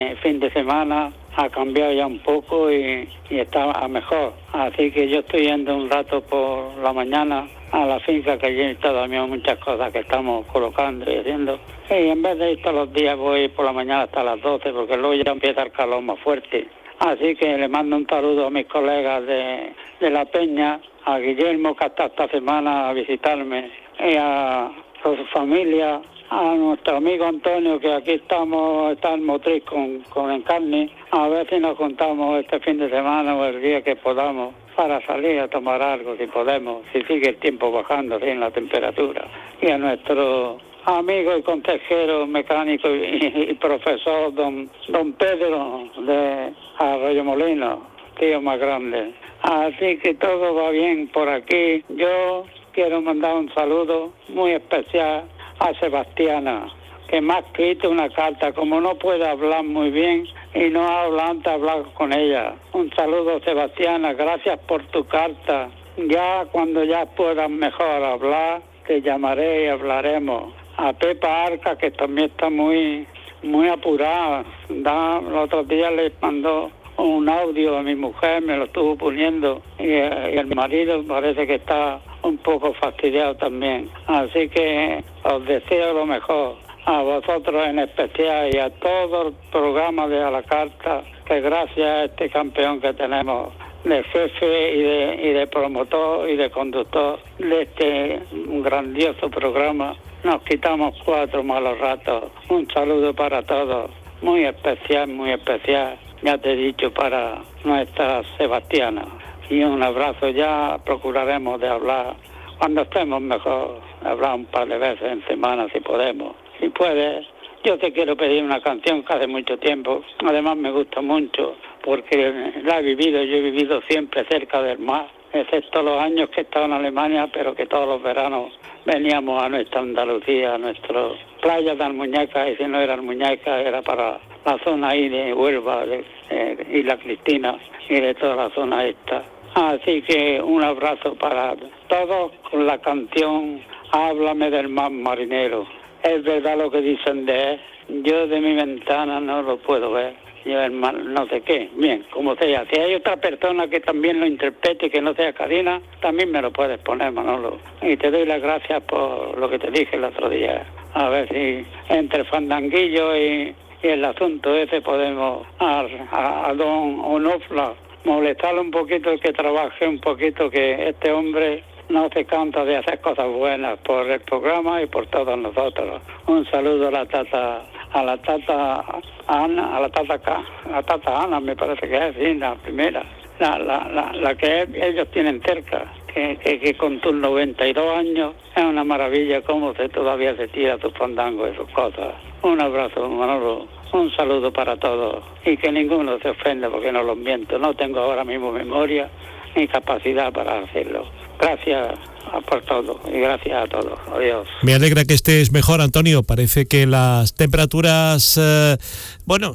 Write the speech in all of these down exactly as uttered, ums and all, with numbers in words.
el fin de semana ha cambiado ya un poco y, y está a mejor. Así que yo estoy yendo un rato por la mañana a la finca, que allí está también muchas cosas que estamos colocando y haciendo. Y en vez de ir todos los días voy por la mañana hasta las doce, porque luego ya empieza el calor más fuerte. Así que le mando un saludo a mis colegas de, de La Peña, a Guillermo, que hasta esta semana a visitarme, y a, a su familia, a nuestro amigo Antonio, que aquí estamos, está en Motriz con, con Encarni, a ver si nos juntamos este fin de semana o el día que podamos para salir a tomar algo, si podemos, si sigue el tiempo bajando sin la temperatura. Y a nuestro amigo y consejero mecánico y, y profesor don, don Pedro de Arroyo Molino, tío más grande. Así que todo va bien por aquí. Yo quiero mandar un saludo muy especial a Sebastiana, que me ha escrito una carta. Como no puede hablar muy bien y no habla antes de hablar con ella. Un saludo, Sebastiana, gracias por tu carta. Ya cuando ya puedan mejor hablar, te llamaré y hablaremos. A Pepa Arca, que también está muy muy apurada. Da, el otro día le mandó un audio a mi mujer, me lo estuvo poniendo, y, y el marido parece que está un poco fastidiado también. Así que os deseo lo mejor, a vosotros en especial y a todo el programa de A la Carta, que gracias a este campeón que tenemos de jefe y de, y de promotor y de conductor de este grandioso programa, nos quitamos cuatro malos ratos. Un saludo para todos, muy especial, muy especial, ya te he dicho, para nuestra Sebastiana. Y un abrazo. Ya procuraremos de hablar cuando estemos mejor, hablar un par de veces en semana si podemos. Si puedes, yo te quiero pedir una canción que hace mucho tiempo, además me gusta mucho porque la he vivido, yo he vivido siempre cerca del mar, excepto los años que he estado en Alemania, pero que todos los veranos veníamos a nuestra Andalucía, a nuestra playa de Almuñécar, y si no era Almuñécar era para la zona ahí de Huelva, de eh, Isla Cristina y de toda la zona esta. Así que un abrazo para todos con la canción Háblame del mar marinero. Es verdad lo que dicen de él, yo de mi ventana no lo puedo ver, yo el mar no sé qué, bien, como sea. Si hay otra persona que también lo interprete y que no sea Karina, también me lo puedes poner, Manolo. Y te doy las gracias por lo que te dije el otro día. A ver si entre Fandanguillo y, y el asunto ese podemos a, a, a don Onofla molestarle un poquito, que trabaje un poquito, que este hombre no se cansa de hacer cosas buenas por el programa y por todos nosotros. Un saludo a la tata, a la tata Ana, a la tata K, a la tata Ana, me parece que es, sí, la primera, la, la, la, la que ellos tienen cerca, que, que, que con tus noventa y dos años es una maravilla cómo se todavía se tira tu fandango y sus cosas. Un abrazo, Manolo. Un saludo para todos y que ninguno se ofenda porque no los miento. No tengo ahora mismo memoria ni capacidad para hacerlo. Gracias por todo y gracias a todos. Adiós. Me alegra que estés mejor, Antonio. Parece que las temperaturas, eh, bueno,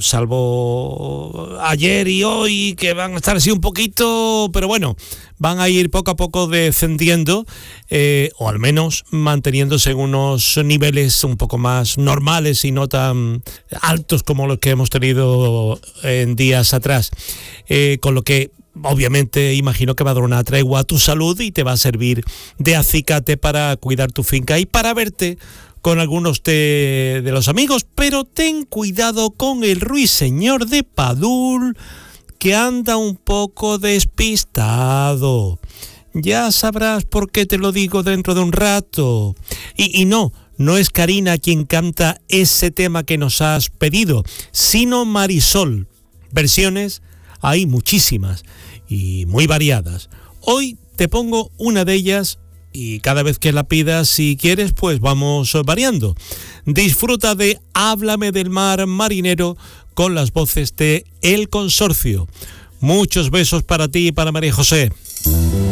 salvo ayer y hoy, que van a estar así un poquito, pero bueno, van a ir poco a poco descendiendo, eh, o al menos manteniéndose en unos niveles un poco más normales y no tan altos como los que hemos tenido en días atrás. Eh, con lo que obviamente imagino que va a dar una tregua a tu salud y te va a servir de acicate para cuidar tu finca y para verte con algunos de, de los amigos, pero ten cuidado con el ruiseñor de Padul, que anda un poco despistado. Ya sabrás por qué te lo digo dentro de un rato. Y, y no, no es Karina quien canta ese tema que nos has pedido, sino Marisol. Versiones hay muchísimas y muy variadas. Hoy te pongo una de ellas y cada vez que la pidas, si quieres, pues vamos variando. Disfruta de Háblame del mar marinero con las voces de El Consorcio. Muchos besos para ti y para María José.